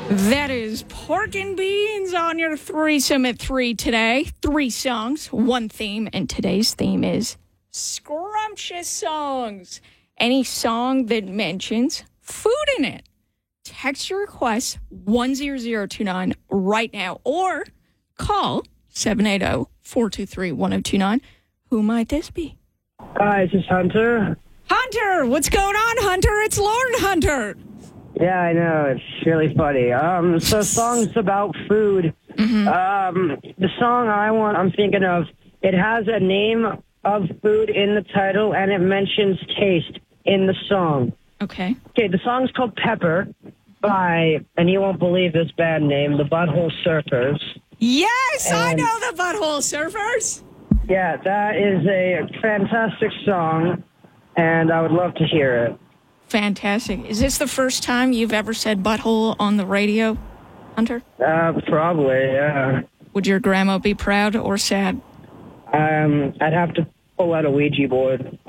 That is Pork and Beans on your threesome at 3 today. 3 songs, 1 theme, and today's theme is scrumptious songs. Any song that mentions food in it. Text your request 10029 right now or call 780-423-1029. Who might this be? Hi, this is Hunter. Hunter! What's going on, Hunter? It's Lord Hunter. Yeah, I know. It's really funny. So songs about food. The song I'm thinking of, it has a name of food in the title, and it mentions taste in the song. Okay. Okay, the song's called Pepper by, and you won't believe this band name, the Butthole Surfers. Yes, I know the Butthole Surfers. Yeah, that is a fantastic song, and I would love to hear it. Fantastic. Is this the first time you've ever said butthole on the radio, Hunter? Probably, yeah. Would your grandma be proud or sad? I'd have to pull out a Ouija board.